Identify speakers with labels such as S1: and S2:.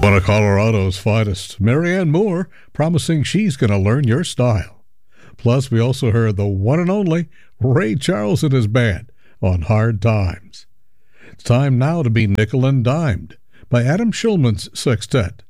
S1: One of Colorado's finest, Marianne Moore, promising she's going to learn your style. Plus, we also heard the one and only Ray Charles and his band on Hard Times. It's time now to be nickel and dimed by Adam Schulman's Sextet.